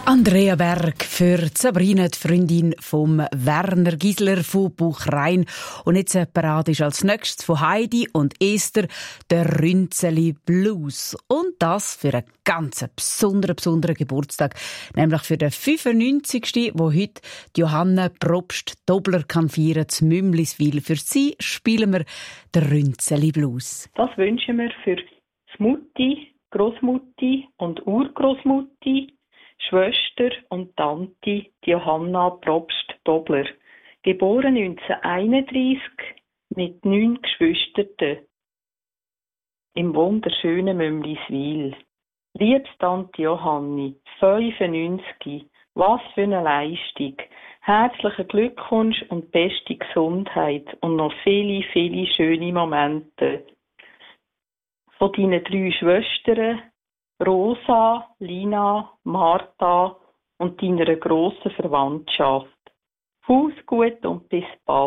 Andrea Berg für Sabrina, die Freundin vom Werner Gisler von Buchrein. Und jetzt parat ist als nächstes von Heidi und Esther der Rünzeli Blues. Und das für einen ganz besonderen Geburtstag. Nämlich für den 95. wo heute die Johanna Probst-Dobler kann feiern zu Mümliswil. Für sie spielen wir den Rünzeli Blues. Das wünschen wir für die Mutti, Großmutti und Urgroßmutti, Schwester und Tante die Johanna Probst-Dobler, geboren 1931 mit 9 Geschwistern im wunderschönen Mümliswil. Liebes Tante Johanni, 95, was für eine Leistung. Herzlichen Glückwunsch und beste Gesundheit und noch viele, viele schöne Momente. Von deinen 3 Schwestern, Rosa, Lina, Martha und deiner grossen Verwandtschaft. Fuß gut und bis bald.